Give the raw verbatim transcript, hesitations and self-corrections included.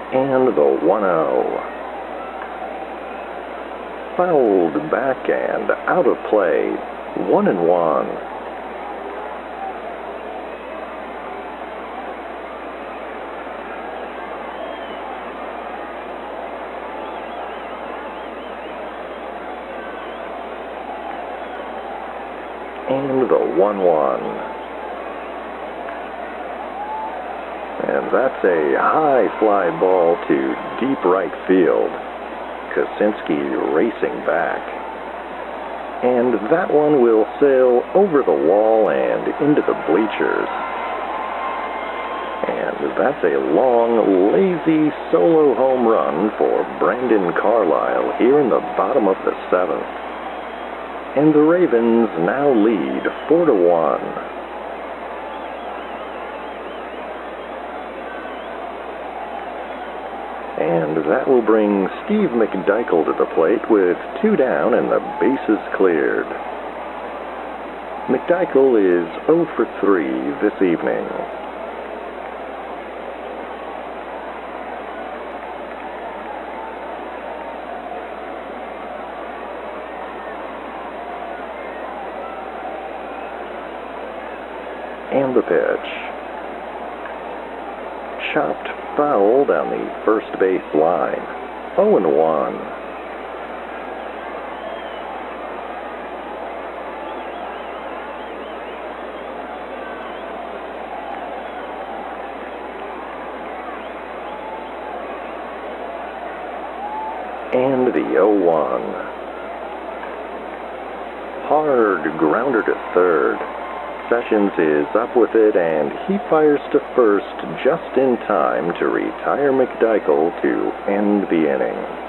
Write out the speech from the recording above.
And the one oh. Fouled back and out of play. One and one. And the one one. And that's a high fly ball to deep right field. Kosinski racing back. And that one will sail over the wall and into the bleachers. And that's a long, lazy solo home run for Brandon Carlyle here in the bottom of the seventh. And the Ravens now lead four to one. And that will bring Steve McDykel to the plate with two down and the bases cleared. McDykel is oh for three this evening. And the pitch. Chopped foul down the first base line. oh and one. And the oh one. Hard grounder to third. Sessions is up with it, and he fires to first just in time to retire McDykel to end the inning.